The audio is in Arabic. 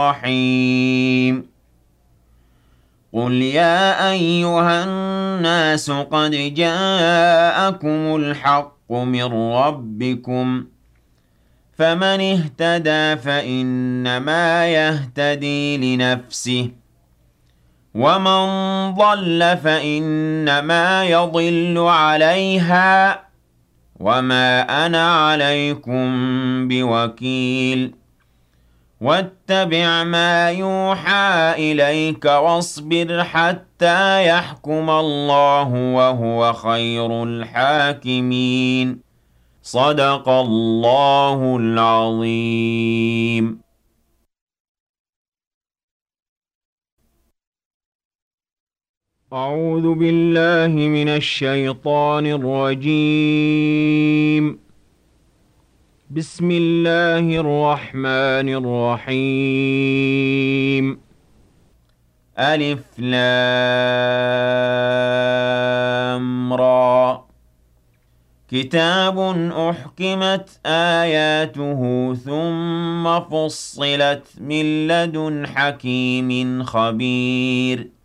الرحيم قل يا أيها الناس قد جاءكم الحق من ربكم فمن اهتدى فإنما يهتدي لنفسه ومن ضل فإنما يضل عليها وما أنا عليكم بوكيل واتبع ما يوحى إليك واصبر حتى يحكم الله وهو خير الحاكمين صدق الله العظيم. أعوذ بالله من الشيطان الرجيم. بسم الله الرحمن الرحيم. ألف لام را كتاب أحكمت آياته ثم فصلت من لدن حكيم خبير